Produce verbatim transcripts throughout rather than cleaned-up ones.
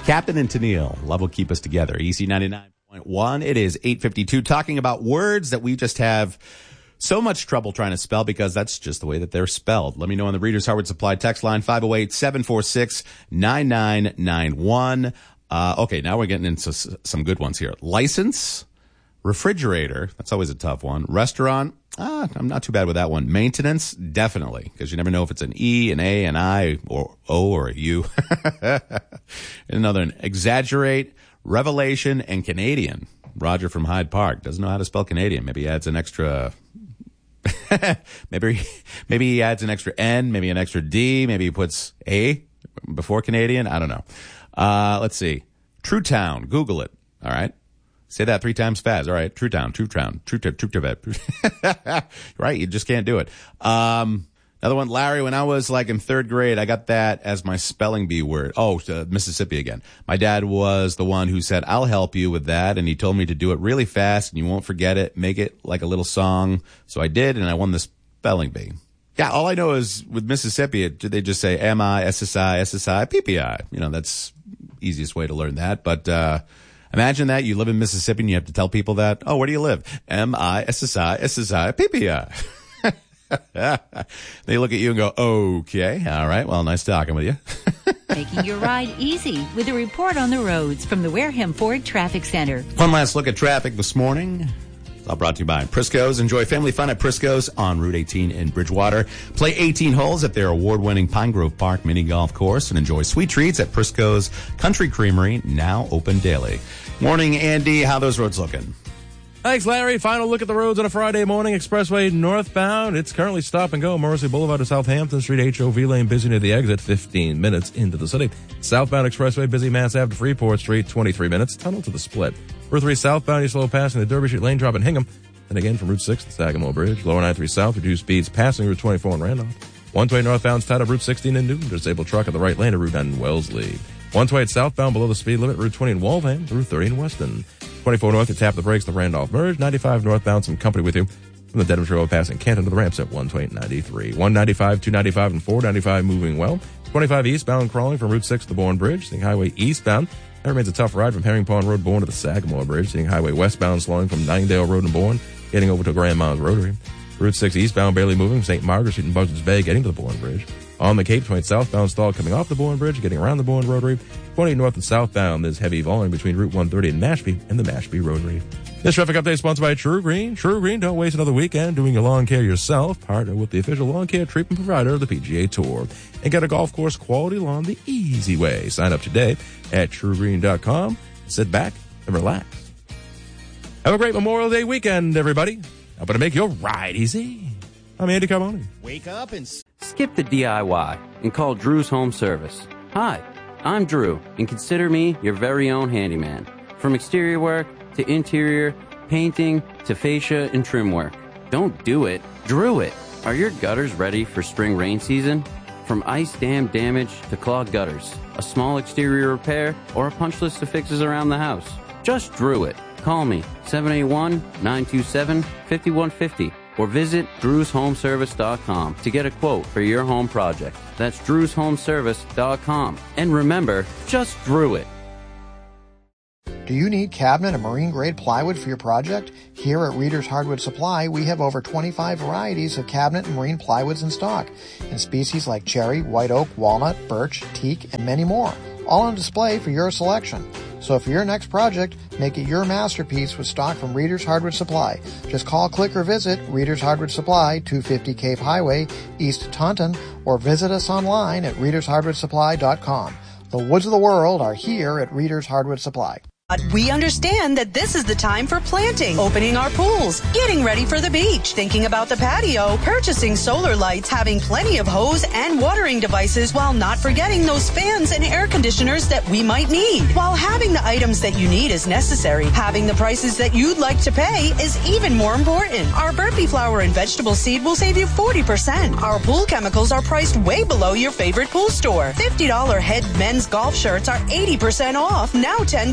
Captain and Tennille, love will keep us together. E C ninety-nine point one. It is eight fifty-two, talking about words that we just have so much trouble trying to spell because that's just the way that they're spelled. Let me know on the Reader's Hardwood Supply text line, five oh eight, seven four six, nine nine nine one. Uh, okay, now we're getting into s- some good ones here. License, refrigerator, that's always a tough one. Restaurant, ah, I'm not too bad with that one. Maintenance, definitely, because you never know if it's an E, an A, an I, or O, or a U. Another one, exaggerate, revelation, and Canadian. Roger from Hyde Park doesn't know how to spell Canadian. Maybe he adds an extra... maybe maybe he adds an extra N, maybe an extra D, maybe he puts A before Canadian. I don't know. Uh, let's see. True Town. Google it. All right. Say that three times fast. All right. True Town. True Town. True Town. True Town. Right. You just can't do it. Um, another one. Larry, when I was like in third grade, I got that as my spelling bee word. Oh, uh, Mississippi again. My dad was the one who said, I'll help you with that. And he told me to do it really fast and you won't forget it. Make it like a little song. So I did, and I won the spelling bee. Yeah, all I know is with Mississippi, it, they just say M I, S S I, S S I, P P I. You know, that's easiest way to learn that. But uh imagine that you live in Mississippi and you have to tell people that, oh, where do you live? M I, S S I, S S I, P P I. They look at you and go, okay, all right, well, nice talking with you. Making your ride easy with a report on the roads from the Wareham Ford Traffic Center. One last look at traffic this morning. It's all brought to you by Prisco's. Enjoy family fun at Prisco's on Route eighteen in Bridgewater. Play eighteen holes at their award-winning Pine Grove Park mini golf course and enjoy sweet treats at Prisco's Country Creamery, now open daily. Morning, Andy. How those roads looking? Thanks, Larry. Final look at the roads on a Friday morning. Expressway northbound. It's currently stop and go. Morrissey Boulevard to Southampton Street. H O V lane busy near the exit. fifteen minutes into the city. Southbound Expressway busy Mass Ave to Freeport Street. twenty-three minutes. Tunnel to the split. Route three southbound. You slow passing the Derby Street lane drop in Hingham. And again from Route six to Sagamore Bridge. Lower ninety-three south. Reduced speeds passing Route twenty-four in Randolph. one twenty northbound tied up Route sixteen in Newton. Disabled truck at the right lane of Route nine in Wellesley. one twenty southbound below the speed limit. Route twenty in Waltham. Route thirty in Weston. twenty-four north, you tap the brakes, the Randolph merge. ninety-five northbound, some company with you from the Dedham Trail passing Canton to the ramps at one twenty ninety-three. one ninety-five, two ninety-five, and four ninety-five moving well. twenty-five eastbound crawling from Route six to the Bourne Bridge. Seeing highway eastbound. That remains a tough ride from Herring Pond Road, Bourne to the Sagamore Bridge. Seeing highway westbound slowing from Ninedale Road and Bourne, getting over to Grand Mounds Rotary. Route six eastbound barely moving from Saint Margaret Street and Buzzards Bay, getting to the Bourne Bridge. On the Cape, twenty southbound stalled coming off the Bourne Bridge, getting around the Bourne Rotary. twenty north and southbound, there's heavy volume between Route one thirty and Mashpee and the Mashpee Rotary. This traffic update is sponsored by True Green. True Green, don't waste another weekend doing your lawn care yourself. Partner with the official lawn care treatment provider of the P G A Tour. And get a golf course quality lawn the easy way. Sign up today at true green dot com. Sit back and relax. Have a great Memorial Day weekend, everybody. Helping to make your ride easy. I'm Andy Carboni. Wake up and... Skip the D I Y and call Drew's Home Service. Hi, I'm Drew, and consider me your very own handyman. From exterior work to interior, painting to fascia and trim work. Don't do it, Drew it. Are your gutters ready for spring rain season? From ice dam damage to clogged gutters, a small exterior repair, or a punch list of fixes around the house. Just Drew it. Call me, seven eight one, nine two seven, five one five zero, or visit drews home service dot com to get a quote for your home project. That's drews home service dot com. And remember, just Drew it. Do you need cabinet and marine-grade plywood for your project? Here at Reader's Hardwood Supply, we have over twenty-five varieties of cabinet and marine plywoods in stock, in species like cherry, white oak, walnut, birch, teak, and many more, all on display for your selection. So for your next project, make it your masterpiece with stock from Reader's Hardwood Supply. Just call, click, or visit Reader's Hardwood Supply, two fifty Cape Highway, East Taunton, or visit us online at readers hardwood supply dot com. The woods of the world are here at Reader's Hardwood Supply. But we understand that this is the time for planting, opening our pools, getting ready for the beach, thinking about the patio, purchasing solar lights, having plenty of hose and watering devices, while not forgetting those fans and air conditioners that we might need. While having the items that you need is necessary, having the prices that you'd like to pay is even more important. Our Burpee flour and vegetable seed will save you forty percent. Our pool chemicals are priced way below your favorite pool store. fifty dollars head men's golf shirts are eighty percent off, now ten dollars.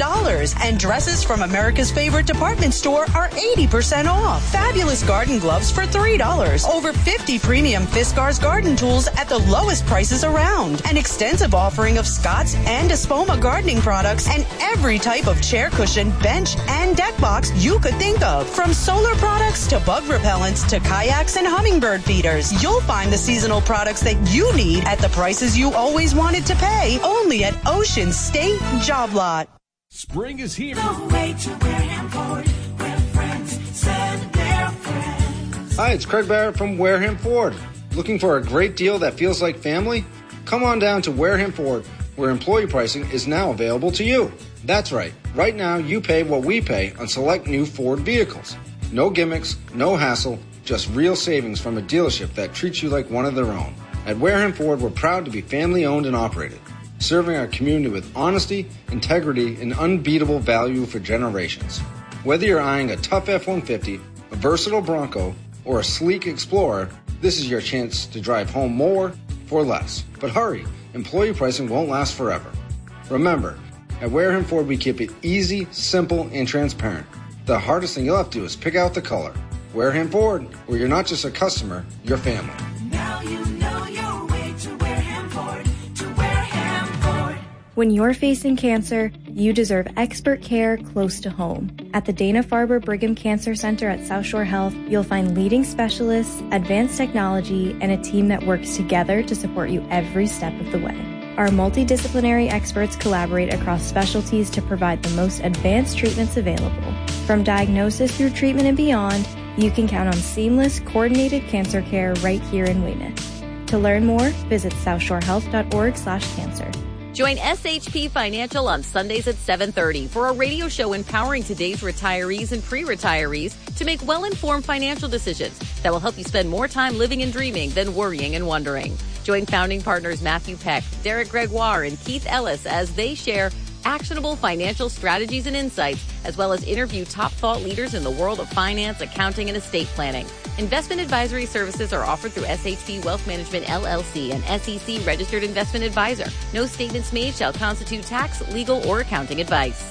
dollars. And dresses from America's favorite department store are eighty percent off. Fabulous garden gloves for three dollars. Over fifty premium Fiskars garden tools at the lowest prices around. An extensive offering of Scott's and Espoma gardening products and every type of chair cushion, bench, and deck box you could think of. From solar products to bug repellents to kayaks and hummingbird feeders, you'll find the seasonal products that you need at the prices you always wanted to pay. Only at Ocean State Job Lot. Spring is here. No way to Wareham Ford, where friends send their friends. Hi, it's Craig Barrett from Wareham Ford. Looking for a great deal that feels like family? Come on down to Wareham Ford, where employee pricing is now available to you. That's right. Right now, you pay what we pay on select new Ford vehicles. No gimmicks, no hassle, just real savings from a dealership that treats you like one of their own. At Wareham Ford, we're proud to be family-owned and operated, serving our community with honesty, integrity, and unbeatable value for generations. Whether you're eyeing a tough F one fifty, a versatile Bronco, or a sleek Explorer, this is your chance to drive home more for less. But hurry, employee pricing won't last forever. Remember, at Wareham Ford, we keep it easy, simple, and transparent. The hardest thing you'll have to do is pick out the color. Wareham Ford, where you're not just a customer, you're family. Now you know your way to Wareham Ford, to Wareham Ford. When you're facing cancer, you deserve expert care close to home. At the Dana-Farber Brigham Cancer Center at South Shore Health, you'll find leading specialists, advanced technology, and a team that works together to support you every step of the way. Our multidisciplinary experts collaborate across specialties to provide the most advanced treatments available. From diagnosis through treatment and beyond, you can count on seamless, coordinated cancer care right here in Weymouth. To learn more, visit southshorehealth.org slash cancer. Join S H P Financial on Sundays at seven thirty for a radio show empowering today's retirees and pre-retirees to make well-informed financial decisions that will help you spend more time living and dreaming than worrying and wondering. Join founding partners Matthew Peck, Derek Gregoire, and Keith Ellis as they share actionable financial strategies and insights, as well as interview top thought leaders in the world of finance, accounting, and estate planning. Investment advisory services are offered through S H P Wealth Management, L L C, an S E C-registered investment advisor. No statements made shall constitute tax, legal, or accounting advice.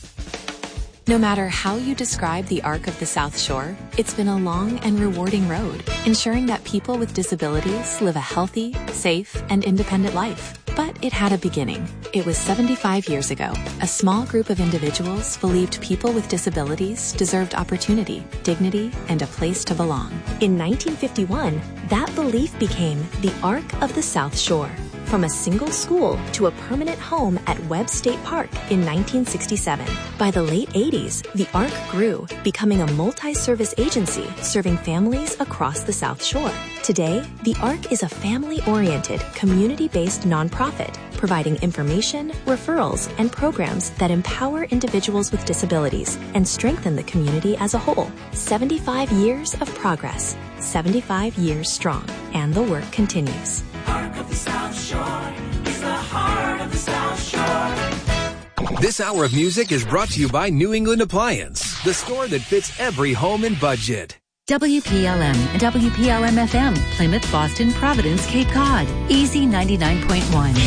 No matter how you describe the arc of the South Shore, it's been a long and rewarding road, ensuring that people with disabilities live a healthy, safe, and independent life. But it had a beginning. It was seventy-five years ago. A small group of individuals believed people with disabilities deserved opportunity, dignity, and a place to belong. In nineteen fifty-one, that belief became the Arc of the South Shore. From a single school to a permanent home at Webb State Park in nineteen sixty-seven. By the late eighties, the ARC grew, becoming a multi-service agency serving families across the South Shore. Today, the ARC is a family-oriented, community-based nonprofit, providing information, referrals, and programs that empower individuals with disabilities and strengthen the community as a whole. seventy-five years of progress, seventy-five years strong, and the work continues. Arc of the South Shore is the heart of the South Shore. This hour of music is brought to you by New England Appliance, the store that fits every home and budget. W P L M and W P L M F M, Plymouth, Boston, Providence, Cape Cod. Easy ninety-nine point one.